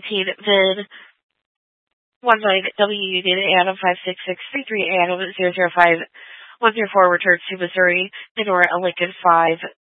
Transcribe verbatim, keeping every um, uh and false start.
eighteen, VIN one nine W Union Adam five six six three three Adam zero zero five one zero four returns to Missouri, Denora Lincoln five